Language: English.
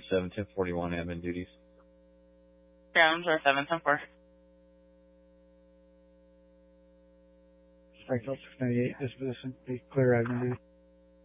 7, 1041 admin duties. Ground or 710-4. Strike Delta 98, disposition, be clear admin duty.